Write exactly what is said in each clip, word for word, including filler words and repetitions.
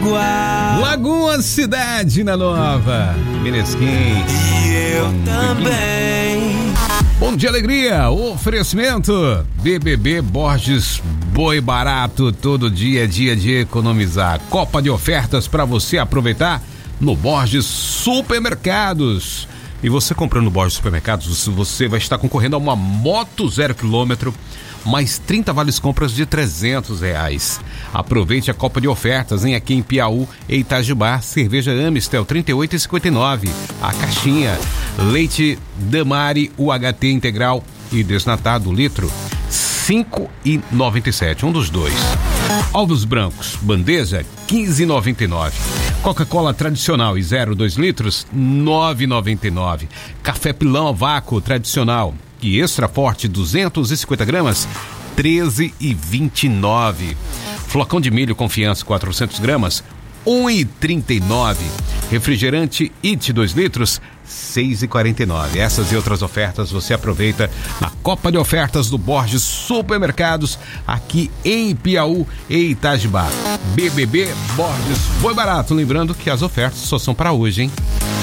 igual. Lagoa Cidade na Nova. Menesquim. E eu também. Bom dia, alegria. Oferecimento B B B Borges Boi Barato. Todo dia é dia de economizar. Copa de ofertas para você aproveitar no Borges Supermercados. E você comprando no Borges Supermercados, você vai estar concorrendo a uma moto zero quilômetro, mais trinta vales compras de trezentos reais. Aproveite a Copa de ofertas, hein? Aqui em Piauí e Itajubá. Cerveja Amistel trinta e oito e cinquenta e nove. A caixinha. Leite Damari U H T integral e desnatado litro cinco e noventa e sete. Um dos dois. Ovos brancos bandeja quinze e noventa e nove. Coca-Cola tradicional e zero dois litros nove e noventa e nove. Café Pilão a vácuo tradicional e extra forte duzentos e cinquenta gramas treze e vinte e nove. Flocão de milho Confiança quatrocentos gramas um e trinta e nove. Refrigerante I T dois litros seis e quarenta e nove. Essas e outras ofertas você aproveita na Copa de Ofertas do Borges Supermercados, aqui em Piauí e Itajubá. B B B Borges Boi Barato. Lembrando que as ofertas só são para hoje, hein?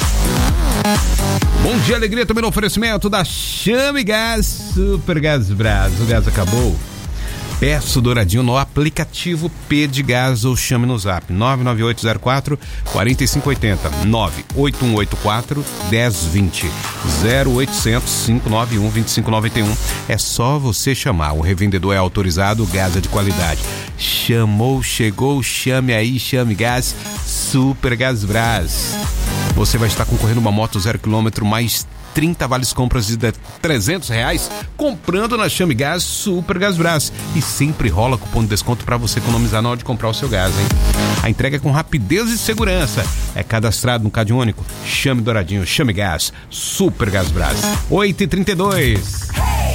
Bom dia, alegria, também no oferecimento da Chame Gás, Super Gás Brás. O gás acabou. Peço douradinho no aplicativo P de Gás ou chame no zap nove nove oito zero quatro quatro cinco oito zero, nove oito um oito quatro um zero dois zero, zero oitocentos cinco nove um dois cinco nove um. É só você chamar, o revendedor é autorizado, o gás é de qualidade. Chamou, chegou, chame aí, Chame Gás, Super Gás Brás. Você vai estar concorrendo uma moto zero quilômetro mais trinta vales compras de trezentos reais comprando na Chame Gás Super Gás Brás. E sempre rola cupom de desconto para você economizar na hora de comprar o seu gás, hein? A entrega é com rapidez e segurança. É cadastrado no Cade Único. Chame Douradinho, Chame Gás Super Gás Brás. oito e trinta e dois.